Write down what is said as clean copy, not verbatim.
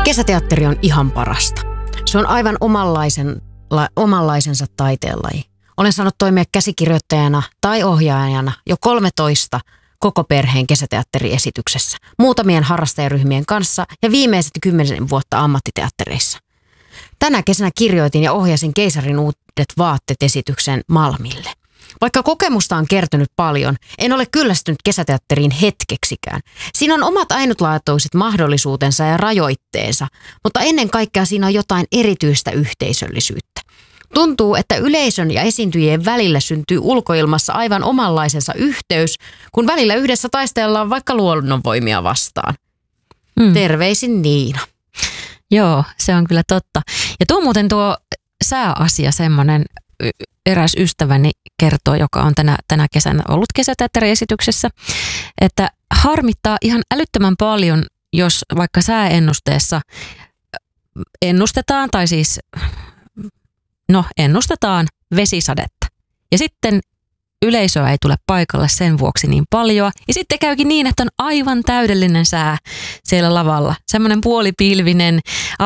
Kesäteatteri on ihan parasta. Se on aivan omanlaisensa taiteenlaji. Olen saanut toimia käsikirjoittajana tai ohjaajana jo 13 koko perheen kesäteatteriesityksessä, muutamien harrastajaryhmien kanssa ja viimeiset 10 vuotta ammattiteattereissa. Tänä kesänä kirjoitin ja ohjasin Keisarin uudet vaatteet -esityksen Malmille. Vaikka kokemusta on kertynyt paljon, en ole kyllästynyt kesäteatteriin hetkeksikään. Siinä on omat ainutlaatuiset mahdollisuutensa ja rajoitteensa, mutta ennen kaikkea siinä on jotain erityistä yhteisöllisyyttä. Tuntuu, että yleisön ja esiintyjien välillä syntyy ulkoilmassa aivan omanlaisensa yhteys, kun välillä yhdessä taistellaan vaikka luonnonvoimia vastaan. Terveisin Niina. Joo, se on kyllä totta. Ja tuo sääasia semmoinen, eräs ystäväni kertoo, joka on tänä kesänä ollut kesäteatteriesityksessä, että harmittaa ihan älyttömän paljon, jos vaikka sääennusteessa ennustetaan, tai siis ennustetaan vesisadetta. Ja sitten yleisöä ei tule paikalle sen vuoksi niin paljon. Ja sitten käykin niin, että on aivan täydellinen sää siellä lavalla. Semmoinen puolipilvinen,